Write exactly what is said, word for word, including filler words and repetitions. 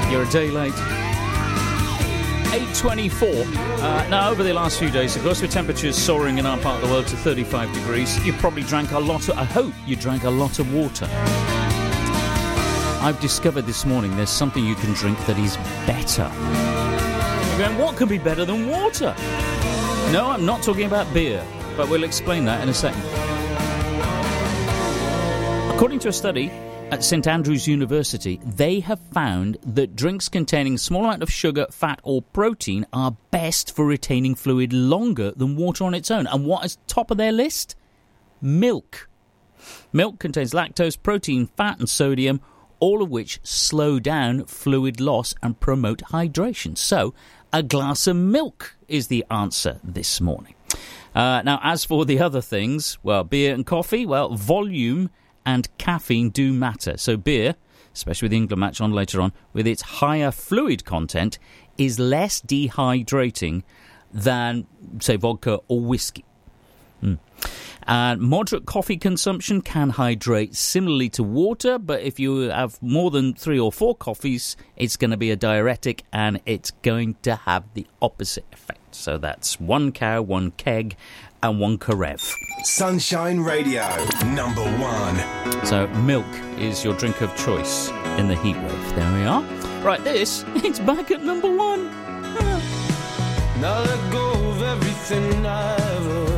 You're a day late. eight twenty-four. Uh, now, over the last few days, of course, with temperatures soaring in our part of the world to thirty-five degrees, you probably drank a lot of... I hope you drank a lot of water. I've discovered this morning there's something you can drink that is better. You're going, what could be better than water? No, I'm not talking about beer, but we'll explain that in a second. According to a study at St Andrews University, they have found that drinks containing a small amount of sugar, fat or protein are best for retaining fluid longer than water on its own. And what is top of their list? Milk. Milk contains lactose, protein, fat and sodium, all of which slow down fluid loss and promote hydration. So, a glass of milk is the answer this morning. Uh, now, as for the other things, well, beer and coffee, well, volume and caffeine do matter. So beer, especially with the England match on later on, with its higher fluid content, is less dehydrating than, say, vodka or whiskey. Mm. And moderate coffee consumption can hydrate similarly to water, but if you have more than three or four coffees, it's going to be a diuretic and it's going to have the opposite effect. So that's one cow, one keg, and one Karev. Sunshine Radio, number one. So milk is your drink of choice in the heat wave. There we are. Right, this, it's back at number one. Now let go of everything I ever